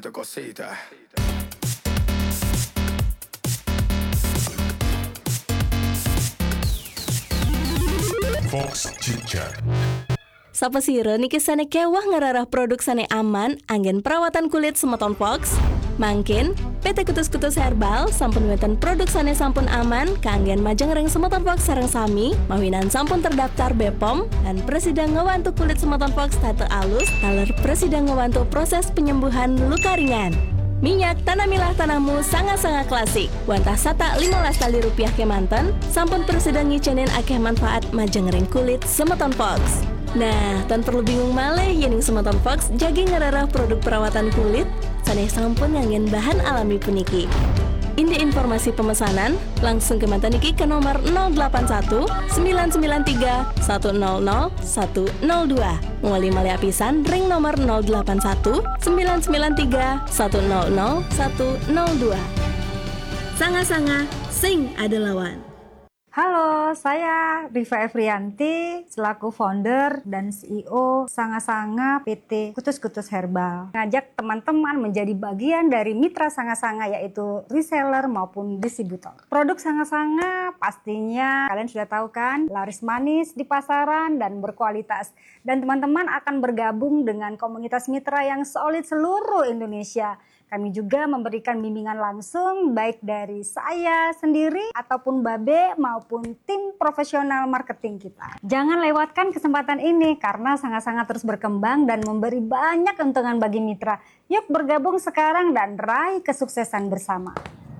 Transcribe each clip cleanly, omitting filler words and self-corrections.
tu cosita. Fox Chit-Chat. Sapa sire niki sane kewah ngararah produk sane aman anggen perawatan kulit semeton Fox. Mangkin PT Kutus-Kutus Herbal sampun weten produk sane sampun aman kanggen majeng reng semeton Fox sareng sami mawinan sampun terdaftar BPOM dan presiden ngewantu kulit semeton Fox tate alus taler presiden ngewantu proses penyembuhan luka ringan. Minyak tanamilah tanahmu sangat-sangat klasik. Wantah sata 15 kali rupiah kemanten, sampun presiden ngicenin akeh manfaat majeng ring kulit semeton Fox. Nah, tan perlu bingung malih yening semeton Fox jagi ngararah produk perawatan kulit saneh sampun nganggen bahan alami puniki. Indi informasi pemesanan langsung ke mantan niki ke nomor 081 993 100 102. Ngoli mali apisan ring nomor 081 993 100 102. Sanga-sanga sing ada lawan. Halo, saya Rifa Efrianti selaku founder dan CEO Sanga-Sanga PT Kutus-Kutus Herbal. Ngajak teman-teman menjadi bagian dari mitra Sanga-Sanga yaitu reseller maupun distributor. Produk Sanga-Sanga pastinya kalian sudah tahu kan, laris manis di pasaran dan berkualitas. Dan teman-teman akan bergabung dengan komunitas mitra yang solid seluruh Indonesia. Kami juga memberikan bimbingan langsung baik dari saya sendiri ataupun Babe maupun tim profesional marketing kita. Jangan lewatkan kesempatan ini karena sangat-sangat terus berkembang dan memberi banyak keuntungan bagi mitra. Yuk bergabung sekarang dan raih kesuksesan bersama.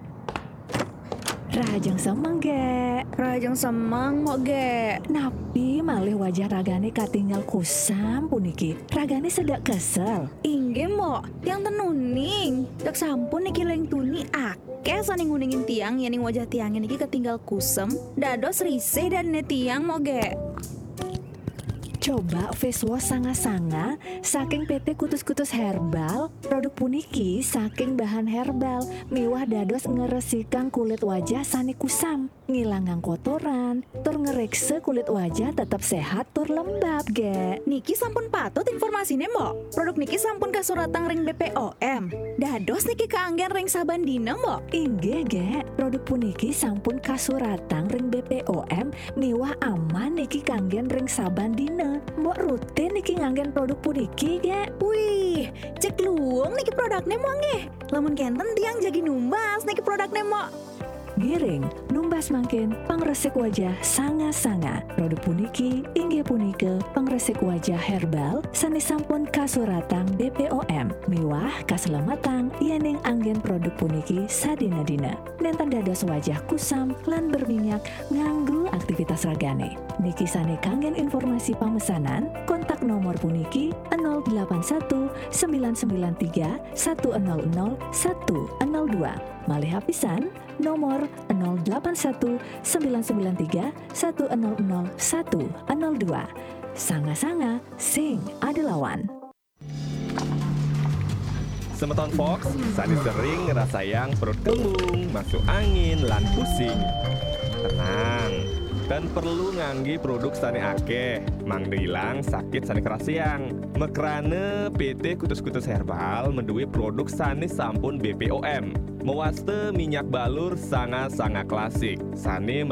Rajang semang ge, Rajang semang mau ge. napi malih wajah ragane katinggal kusam puniki. Ragane sedak kesel. Ingge mo, tiang tenuning. Dak sampun niki leng tuni akeh saning nguningin tiang yening wajah tiangnya niki ketinggal kusem. Dados risih dan ne tiang mau ge. Coba face wash sanga-sanga saking PT Kutus-Kutus Herbal. Produk puniki saking bahan herbal miwah dados ngeresikang kulit wajah sani kusam, ngilangang kotoran, tur ngerekse kulit wajah tetap sehat tur lembab ge. Niki sampun patut informasine mo. Produk niki sampun kasuratang ring BPOM. Dados niki kaanggen ring saban dina mo. Inggih ge, produk puniki sampun kasuratang ring BPOM miwah aman niki kanggen ring saban dina. Mbok rutin niki nganggen produk puniki ge. Wih, cek luang niki produknya mo nge. Lamun kenten tiang jagi numbas niki produknya mo. Giring, numbas mangkin, pangresik wajah sanga-sanga. Produk puniki, inggih punike, pangresik wajah herbal, sani sampun kasuratang BPOM. Miwah kaselamatan, yening anggen produk puniki sadina-dina. Nenten dados wajah kusam, lan berminyak, nganggu aktivitas ragane. Niki sane kanggen informasi pemesanan, kontak nomor puniki 081 993 100 102. Malih hapisan nomor 081 993 100 102. Sanga-sanga sing ada lawan. Semeton Fox, sani sering ngerasa yang perut kembung, masuk angin, lan pusing. Tenang, dan perlu nganggi produk sani akeh, mangde ilang sakit sani kerasiang. Mekrane PT Kutus-Kutus Herbal menduwe produk sani sampun BPOM. Mewaste minyak balur sanga-sanga klasik. Sani